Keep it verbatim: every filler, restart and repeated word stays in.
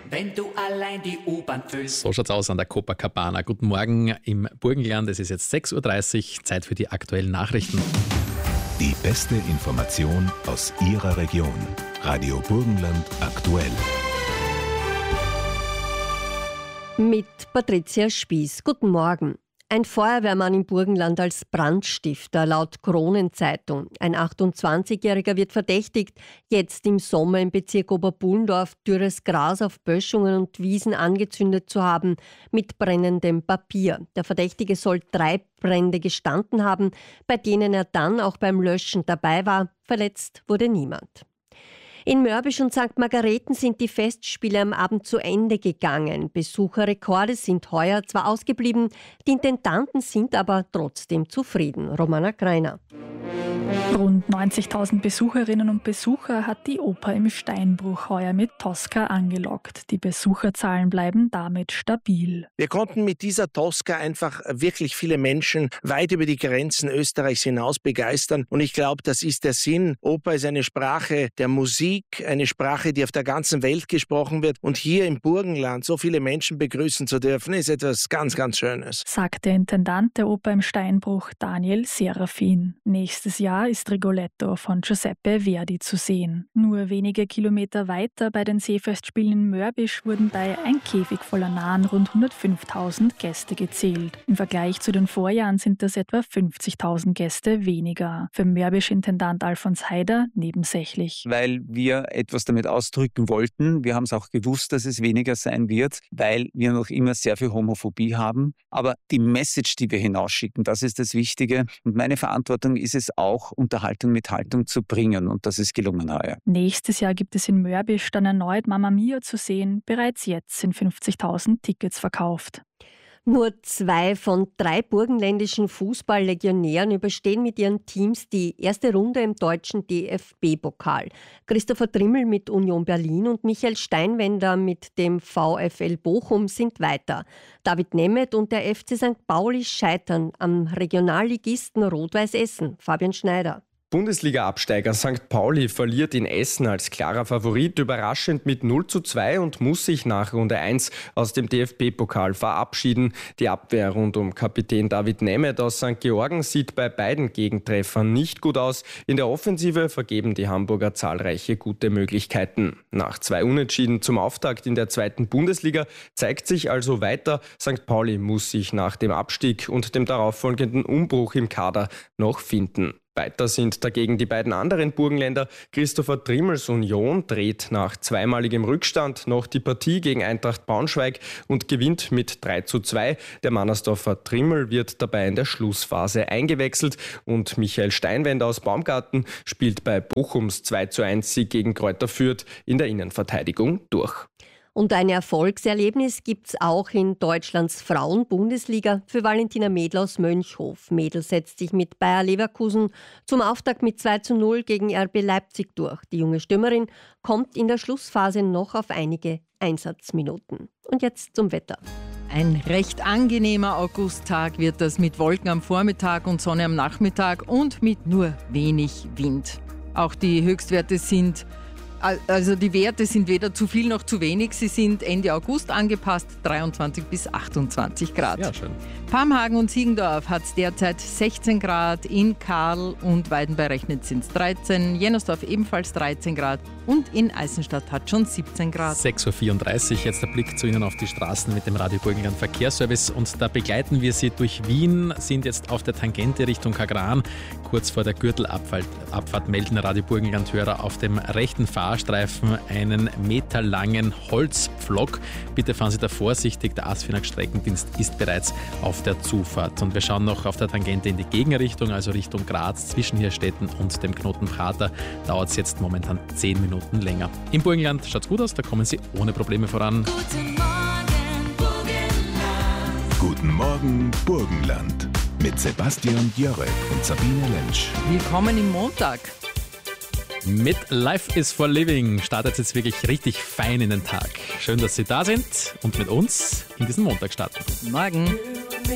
wenn du allein die U-Bahn füllst. So schaut's aus an der Copacabana. Guten Morgen im Burgenland. Es ist jetzt sechs Uhr dreißig, Zeit für die aktuellen Nachrichten. Die beste Information aus Ihrer Region. Radio Burgenland aktuell. Mit Patricia Spieß. Guten Morgen. Ein Feuerwehrmann im Burgenland als Brandstifter, laut Kronenzeitung. Ein achtundzwanzigjähriger wird verdächtigt, jetzt im Sommer im Bezirk Oberbullendorf dürres Gras auf Böschungen und Wiesen angezündet zu haben mit brennendem Papier. Der Verdächtige soll drei Brände gestanden haben, bei denen er dann auch beim Löschen dabei war. Verletzt wurde niemand. In Mörbisch und Sankt Margareten sind die Festspiele am Abend zu Ende gegangen. Besucherrekorde sind heuer zwar ausgeblieben, die Intendanten sind aber trotzdem zufrieden. Romana Greiner. Rund neunzigtausend Besucherinnen und Besucher hat die Oper im Steinbruch heuer mit Tosca angelockt. Die Besucherzahlen bleiben damit stabil. Wir konnten mit dieser Tosca einfach wirklich viele Menschen weit über die Grenzen Österreichs hinaus begeistern. Und ich glaube, das ist der Sinn. Oper ist eine Sprache der Musik, eine Sprache, die auf der ganzen Welt gesprochen wird. Und hier im Burgenland so viele Menschen begrüßen zu dürfen, ist etwas ganz, ganz Schönes. Sagt der Intendant der Oper im Steinbruch, Daniel Serafin. Nächstes Jahr ist Rigoletto von Giuseppe Verdi zu sehen. Nur wenige Kilometer weiter bei den Seefestspielen in Mörbisch wurden bei Ein Käfig voller Nahen rund hundertfünftausend Gäste gezählt. Im Vergleich zu den Vorjahren sind das etwa fünfzigtausend Gäste weniger. Für Mörbisch-Intendant Alfons Haider nebensächlich. Weil wir etwas damit ausdrücken wollten. Wir haben es auch gewusst, dass es weniger sein wird, weil wir noch immer sehr viel Homophobie haben. Aber die Message, die wir hinausschicken, das ist das Wichtige. Und meine Verantwortung ist es auch, Unterhaltung mit Haltung zu bringen. Und das ist gelungen heuer. Nächstes Jahr gibt es in Mörbisch dann erneut Mamma Mia zu sehen. Bereits jetzt sind fünfzigtausend Tickets verkauft. Nur zwei von drei burgenländischen Fußballlegionären überstehen mit ihren Teams die erste Runde im deutschen D F B-Pokal. Christopher Trimmel mit Union Berlin und Michael Steinwender mit dem VfL Bochum sind weiter. David Nemeth und der F C Sankt Pauli scheitern am Regionalligisten Rot-Weiß Essen. Fabian Schneider. Bundesliga-Absteiger Sankt Pauli verliert in Essen als klarer Favorit überraschend mit null zu zwei und muss sich nach Runde eins aus dem D F B-Pokal verabschieden. Die Abwehr rund um Kapitän David Nemeth aus Sankt Georgen sieht bei beiden Gegentreffern nicht gut aus. In der Offensive vergeben die Hamburger zahlreiche gute Möglichkeiten. Nach zwei Unentschieden zum Auftakt in der zweiten Bundesliga zeigt sich also weiter, Sankt Pauli muss sich nach dem Abstieg und dem darauffolgenden Umbruch im Kader noch finden. Weiter sind dagegen die beiden anderen Burgenländer. Christopher Trimmels Union dreht nach zweimaligem Rückstand noch die Partie gegen Eintracht Braunschweig und gewinnt mit drei zu zwei. Der Mannersdorfer Trimmel wird dabei in der Schlussphase eingewechselt und Michael Steinwender aus Baumgarten spielt bei Bochums zwei zu eins Sieg gegen Kräuter Fürth in der Innenverteidigung durch. Und ein Erfolgserlebnis gibt's auch in Deutschlands Frauen-Bundesliga für Valentina Mädel aus Mönchhof. Mädel setzt sich mit Bayer Leverkusen zum Auftakt mit zwei zu null gegen R B Leipzig durch. Die junge Stürmerin kommt in der Schlussphase noch auf einige Einsatzminuten. Und jetzt zum Wetter. Ein recht angenehmer Augusttag wird das mit Wolken am Vormittag und Sonne am Nachmittag und mit nur wenig Wind. Auch die Höchstwerte sind Also die Werte sind weder zu viel noch zu wenig. Sie sind Ende August angepasst, dreiundzwanzig bis achtundzwanzig Grad. Ja, schön. Pamhagen und Siegendorf hat es derzeit sechzehn Grad, in Karl und Weiden bei Rechnitz sind es dreizehn, Jennersdorf ebenfalls dreizehn Grad und in Eisenstadt hat schon siebzehn Grad. sechs Uhr vierunddreißig, jetzt der Blick zu Ihnen auf die Straßen mit dem Radio Burgenland Verkehrsservice und da begleiten wir Sie durch Wien, sind jetzt auf der Tangente Richtung Kagran. Kurz vor der Gürtelabfahrt Abfahrt melden Radio Burgenland-Hörer auf dem rechten Fahrstreifen einen meterlangen Holzpflock. Bitte fahren Sie da vorsichtig, der Asfinag Streckendienst ist bereits auf der Zufahrt. Und wir schauen noch auf der Tangente in die Gegenrichtung, also Richtung Graz, zwischen Hirstetten und dem Knoten Prater. Dauert es jetzt momentan zehn Minuten länger. Im Burgenland schaut es gut aus, da kommen Sie ohne Probleme voran. Guten Morgen, Burgenland. Guten Morgen, Burgenland. Mit Sebastian Jörek und Sabine Lentsch. Willkommen im Montag. Mit Life is for Living startet jetzt wirklich richtig fein in den Tag. Schön, dass Sie da sind und mit uns in diesen Montag starten. Guten Morgen.